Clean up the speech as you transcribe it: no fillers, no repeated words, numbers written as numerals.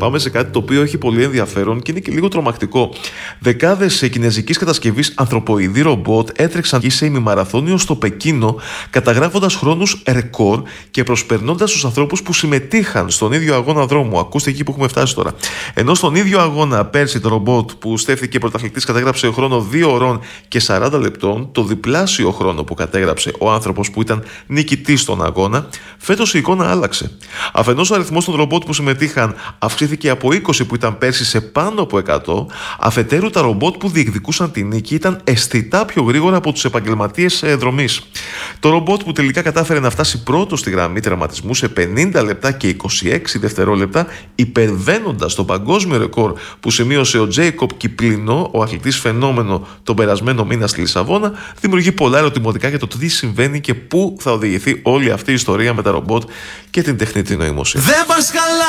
πάμε σε κάτι το οποίο έχει πολύ ενδιαφέρον και είναι και λίγο τρομακτικό. Δεκάδες κινεζικής κατασκευής ανθρωποειδή ρομπότ έτρεξαν σε ημιμαραθώνιο στο Πεκίνο, καταγράφοντας χρόνους ρεκόρ και προσπερνώντας τους ανθρώπους που συμμετείχαν στον ίδιο αγώνα δρόμου. Ακούστε εκεί που έχουμε φτάσει τώρα. Ενώ στον ίδιο αγώνα πέρσι το ρομπότ που στέφθηκε πρωταθλητής κατέγραψε χρόνο 2 ώρων και 40 λεπτών, το διπλάσιο χρόνο που κατέγραψε ο άνθρωπος που ήταν νικητής στον αγώνα, φέτος η εικόνα άλλαξε. Αφενός ο αριθμός των ρομπότ που συμμετείχαν αυξήθηκε από 20 που ήταν πέρσι σε πάνω από 100, αφετέρου τα ρομπότ που διεκδικούσαν τη νίκη ήταν αισθητά πιο γρήγορα από τους επαγγελματίες δρομής. Το ρομπότ που τελικά κατάφερε να φτάσει πρώτο στη γραμμή τερματισμού σε 50 λεπτά και 26 δευτερόλεπτα, υπερβαίνοντας το παγκόσμιο ρεκόρ που σημείωσε ο Τζέικοπ Κιπλίνο, ο αθλητής φαινόμενο τον περασμένο μήνα στη Λισαβόνα, δημιουργεί πολλά ερωτηματικά για το τι συμβαίνει και πού θα οδηγηθεί όλη αυτή η ιστορία με τα ρομπότ και την τεχνητή νοημοσύνη.